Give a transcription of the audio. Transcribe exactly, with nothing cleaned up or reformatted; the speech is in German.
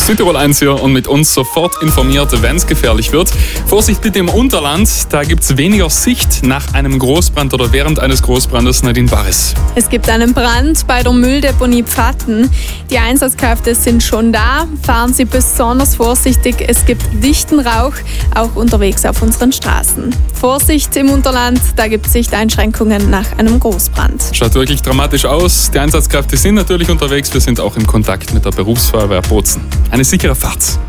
Südtirol eins hier und mit uns sofort informiert, wenn es gefährlich wird. Vorsicht bitte im Unterland, da gibt es weniger Sicht nach einem Großbrand oder während eines Großbrandes. Nadine Barres. Es gibt einen Brand bei der Mülldeponie Pfatten. Die Einsatzkräfte sind schon da. Fahren Sie besonders vorsichtig. Es gibt dichten Rauch, auch unterwegs auf unseren Straßen. Vorsicht im Unterland, da gibt es Sichteinschränkungen nach einem Großbrand. Schaut wirklich dramatisch aus. Die Einsatzkräfte sind natürlich unterwegs. Wir sind auch im Kontakt mit der Berufsfeuerwehr Bozen. Eine sichere Fahrt.